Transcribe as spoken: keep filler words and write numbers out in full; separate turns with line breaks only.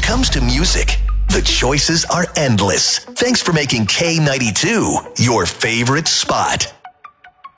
comes to music, the choices are endless. Thanks for making K ninety-two your favorite spot.